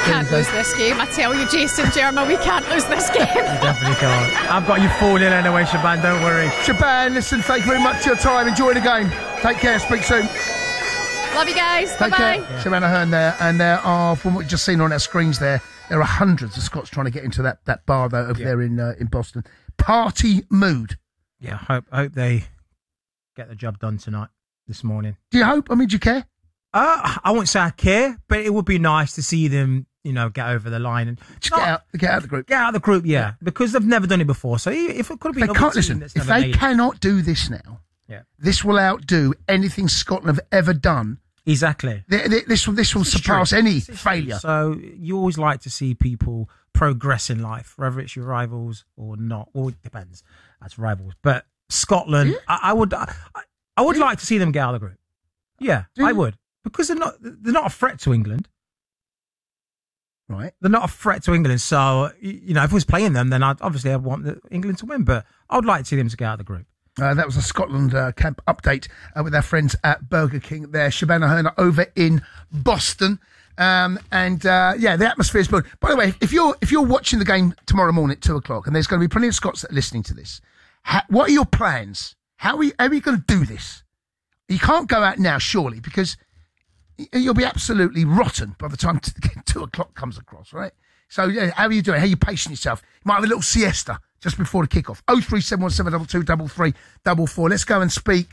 can't lose this game. I tell you, Jason Germa, we can't lose this game. You definitely can't. I've got you falling anyway, Shaban, don't worry. Shaban, listen, thank you very much for your time. Enjoy the game. Take care, speak soon. Love you guys. Take Bye-bye. care. Shaban Ahern there, and there are, from what we've just seen on our screens there are hundreds of Scots trying to get into that bar, though, over there in Boston. Party mood. Yeah, hope they get the job done tonight, this morning. Do you hope? I mean, do you care? I won't say I care, but it would be nice to see them, get over the line and just get out of the group. Get out of the group, yeah, because they've never done it before. So if it could be, if they cannot do this now, this will outdo anything Scotland have ever done. Exactly. This will surpass any failure. So you always like to see people progress in life, whether it's your rivals or not. Well, it depends. That's rivals, but Scotland, I would like to see them get out of the group. Yeah, I would. Because they're not a threat to England. Right. They're not a threat to England. So, if I was playing them, then I'd want England to win. But I would like to see them to get out of the group. That was a Scotland camp update with our friends at Burger King there. Shaban Ahern over in Boston. The atmosphere is good. By the way, if you're watching the game tomorrow morning at 2:00, and there's going to be plenty of Scots that are listening to this, what are your plans? How are you going to do this? You can't go out now, surely, because you'll be absolutely rotten by the time 2:00 comes across, right? So, how are you doing? How are you pacing yourself? You might have a little siesta just before the kickoff. 03717223344. Let's go and speak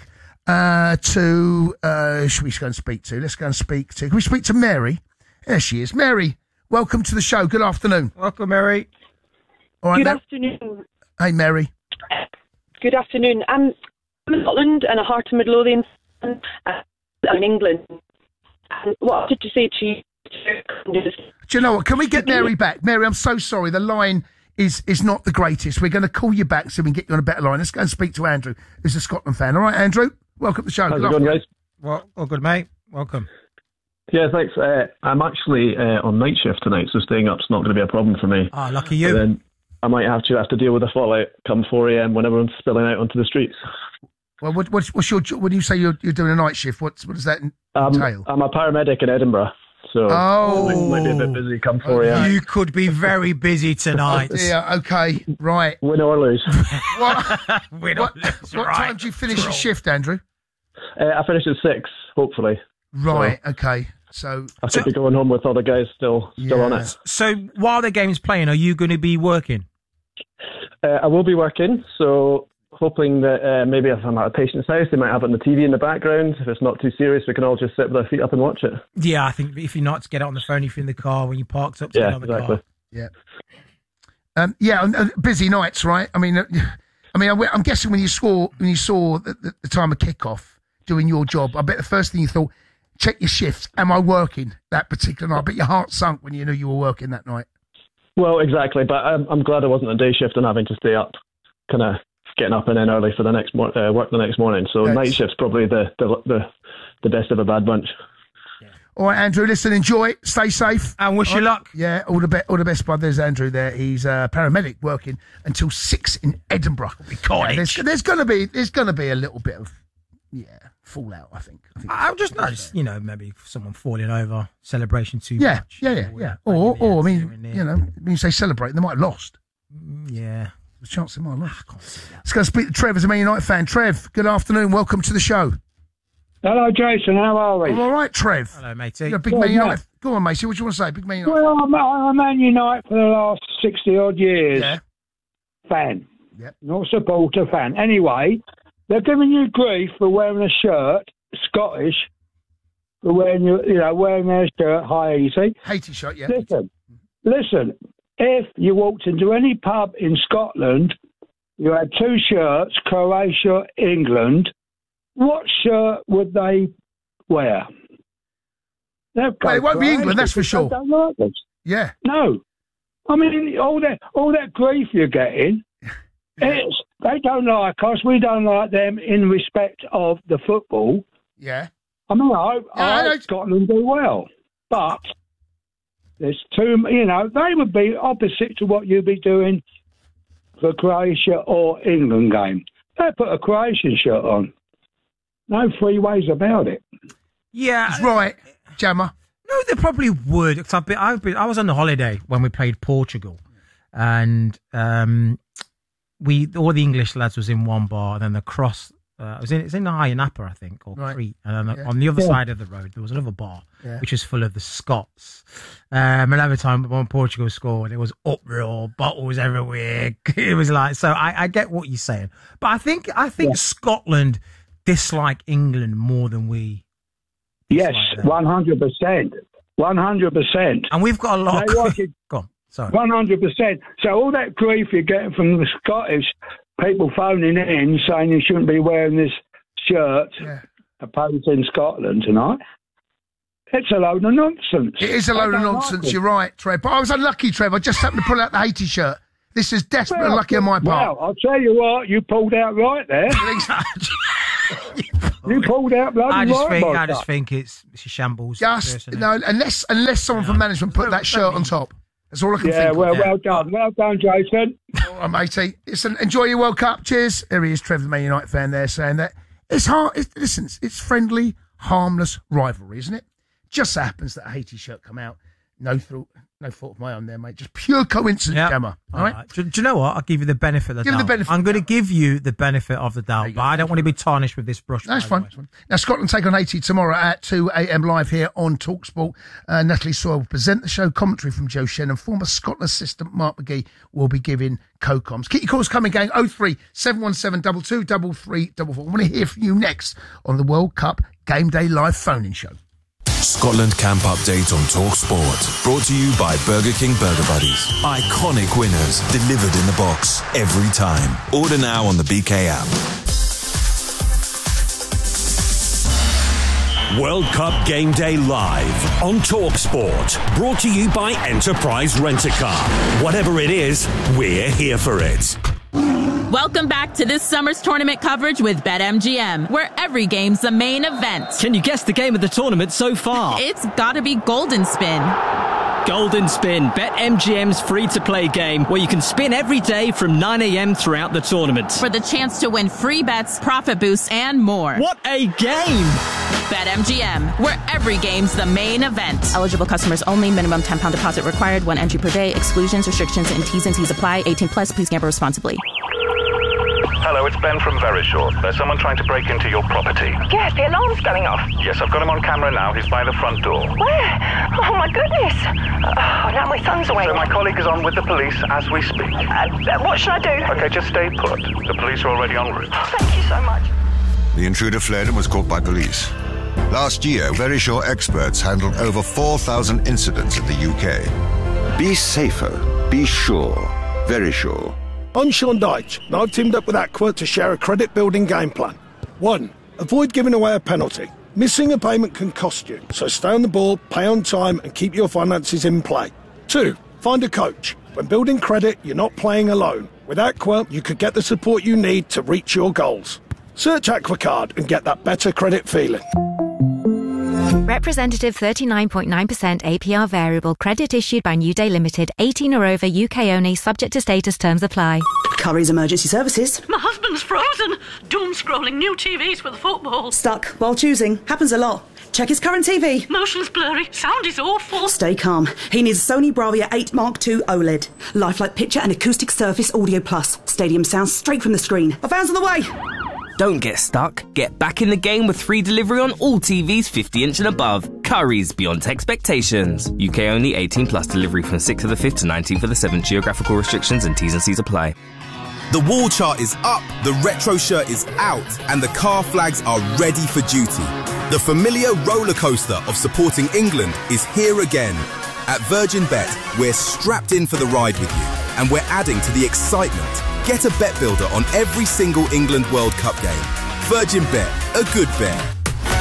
should we go and speak to? Let's go and speak to. Can we speak to Mary? There she is. Mary, welcome to the show. Good afternoon. Welcome, Mary. All right, Good afternoon. Hey, Mary. Good afternoon. I'm in Scotland and a Heart of Midlothian fan in England. And what I wanted to say to you... Do you know what? Can we get Mary back? Mary, I'm so sorry. The line is not the greatest. We're going to call you back so we can get you on a better line. Let's go and speak to Andrew, who's a Scotland fan. All right, Andrew? Welcome to the show. How's it going, guys? Well, all good, mate. Welcome. Yeah, thanks. I'm actually on night shift tonight, so staying up's not going to be a problem for me. Ah, lucky you. But then I might have to deal with the fallout come 4 a.m. when everyone's spilling out onto the streets. Well, what's your when you say you're doing a night shift? What does that entail? I'm a paramedic in Edinburgh, so might be a bit busy come 4 a.m. You could be very busy tonight. Yeah, okay, right. Win or lose. What time do you finish your shift, Andrew? I finish at 6, hopefully. Right, okay. So I should be going home with all the guys still on it. So while the game's playing, are you going to be working? I will be working, so hoping that maybe if I'm at a patient's house, they might have it on the TV in the background. If it's not too serious, we can all just sit with our feet up and watch it. Yeah, I think if you're not, to get it on the phone, if you're in the car, when you parked up, to get on the car. Yeah. Busy nights, right? I mean, I'm guessing when you saw the time of kickoff doing your job, I bet the first thing you thought, check your shifts. Am I working that particular night? But your heart sunk when you knew you were working that night. Well, exactly. But I'm glad it wasn't a day shift and having to stay up, kind of getting up and in early for the next work the next morning. So night shift's probably the best of a bad bunch. All right, Andrew, listen, enjoy, stay safe. And wish you luck. Yeah, all the best, bud. There's Andrew there. He's a paramedic working until 6 in Edinburgh. There's going to be a little bit of, fallout, I think. I've just noticed, maybe someone falling over, celebration too much. Yeah. Or I mean, when you say celebrate, they might have lost. Yeah. There's a chance they might have lost. I can't see that. Let's go speak to Trev as a Man United fan. Trev, good afternoon. Welcome to the show. Hello, Jason. How are we? I'm all right, Trev. Hello, matey. You're a big Man United. Go on, matey. What do you want to say? Big Man United. Well, I'm a Man United for the last 60-odd years. Yeah. Fan. Yep. Not supporter, fan. Anyway, they're giving you grief for wearing a shirt, Scottish, for wearing their shirt high easy. Haiti shirt, yeah. Listen. If you walked into any pub in Scotland, you had 2 shirts, Croatia, England, what shirt would they wear? Well, it won't be England, that's for sure. They don't like this. Yeah. No. I mean, all that grief you're getting, they don't like us, we don't like them in respect of the football. Yeah. I mean, I hope Scotland do well, but there's too, they would be opposite to what you'd be doing for Croatia or England game. They put a Croatian shirt on. No 3 ways about it. Yeah. He's right, Jammer. No, they probably would. Cause I was on the holiday when we played Portugal, and all the English lads was in one bar, and then across. It's in Ayia Napa, I think, or Crete. And then on the other side of the road, there was another bar, which was full of the Scots. And every time when Portugal scored, it was uproar, bottles everywhere. It was like, so I get what you're saying. But I think Scotland dislike England more than we. Yes, 100%. 100%. And we've got a lot of... Go on, sorry. 100%. So all that grief you're getting from the Scottish... people phoning in saying you shouldn't be wearing this shirt opposing Scotland tonight. It's a load of nonsense. It is a load of nonsense, you're right, Trev. But I was unlucky, Trev. I just happened to pull out the Haiti shirt. This is desperate unlucky on my part. Well, I'll tell you what, you pulled out right there. You pulled out bloody I just think it's a shambles. Unless someone from management put that shirt on top. That's all I can think. Well done. Well done, Jason. All right, matey. Listen, enjoy your World Cup. Cheers. There he is, Trevor, the Man United fan there, saying that it's hard. It's friendly, harmless rivalry, isn't it? Just so happens that a Haiti shirt come out. No fault of my own there, mate. Just pure coincidence, Gemma. All right? Do you know what? I'll give you the benefit of the doubt. I'm going to give you the benefit of the doubt, but I don't want to be tarnished with this brush. That's fine. Now, Scotland take on Haiti tomorrow at 2 a.m. live here on TalkSport. Natalie Sawyer will present the show. Commentary from Joe Shen, and former Scotland assistant Mark McGee will be giving co-coms. Keep your calls coming, gang. 03 717 22 3344. I want to hear from you next on the World Cup Game Day Live phone-in show. Scotland Camp Update on TalkSport. Brought to you by Burger King Burger Buddies. Iconic winners delivered in the box every time. Order now on the BK app. World Cup Game Day Live on TalkSport. Brought to you by Enterprise Rent-A-Car. Whatever it is, we're here for it. Welcome back to this summer's tournament coverage with BetMGM, where every game's the main event. Can you guess the game of the tournament so far? It's gotta be Golden Spin. Golden Spin, BetMGM's free-to-play game where you can spin every day from 9 a.m. throughout the tournament. For the chance to win free bets, profit boosts, and more. What a game! BetMGM, where every game's the main event. Eligible customers only. Minimum £10 deposit required. 1 entry per day. Exclusions, restrictions, and T's and C's apply. 18 plus. Please gamble responsibly. Hello, it's Ben from Verisure. There's someone trying to break into your property. Yes, the alarm's going off. Yes, I've got him on camera now. He's by the front door. Where? Oh, my goodness. Now my son's away. So my colleague is on with the police as we speak. What should I do? Okay, just stay put. The police are already en route. Thank you so much. The intruder fled and was caught by police. Last year, Verisure experts handled over 4,000 incidents in the UK. Be safer. Be sure. Verisure. I'm Sean Dyche, and I've teamed up with Aqua to share a credit-building game plan. 1. Avoid giving away a penalty. Missing a payment can cost you, so stay on the ball, pay on time, and keep your finances in play. 2. Find a coach. When building credit, you're not playing alone. With Aqua, you could get the support you need to reach your goals. Search AquaCard and get that better credit feeling. Representative 39.9% APR variable credit issued by New Day Limited, 18 or over, UK only, subject to status, terms apply. Curry's Emergency Services. My husband's frozen. Doom scrolling new TVs with football. Stuck while choosing. Happens a lot. Check his current TV. Motion's blurry. Sound is awful. Stay calm. He needs a Sony Bravia 8 Mark II OLED. Lifelike picture and acoustic surface audio plus. Stadium sound straight from the screen. A van's on the way. Don't get stuck. Get back in the game with free delivery on all TVs 50-inch and above. Curry's beyond expectations. UK only, 18 plus. Delivery from 6th of the 5th to 19th of the 7th. Geographical restrictions and T's and C's apply. The wall chart is up, the retro shirt is out, and the car flags are ready for duty. The familiar roller coaster of supporting England is here again. At Virgin Bet, we're strapped in for the ride with you, and we're adding to the excitement. Get a bet builder on every single England World Cup game. Virgin Bet, a good bet.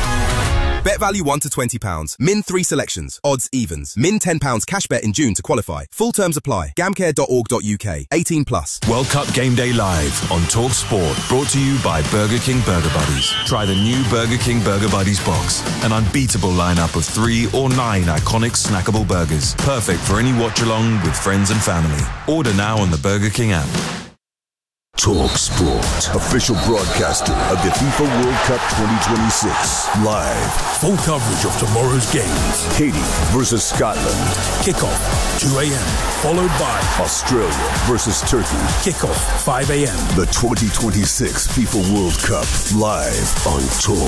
Bet value £1 to £20. Min 3 selections. Odds evens. Min £10 cash bet in June to qualify. Full terms apply. Gamcare.org.uk. 18 plus. World Cup Game Day Live on TalkSport. Brought to you by Burger King Burger Buddies. Try the new Burger King Burger Buddies box. An unbeatable lineup of 3 or 9 iconic snackable burgers. Perfect for any watch along with friends and family. Order now on the Burger King app. Talk Sport. Official broadcaster of the FIFA World Cup 2026. Live. Full coverage of tomorrow's games. Haiti versus Scotland. Kickoff, 2 a.m. Followed by Australia versus Turkey. Kickoff, 5 a.m. The 2026 FIFA World Cup. Live on Talk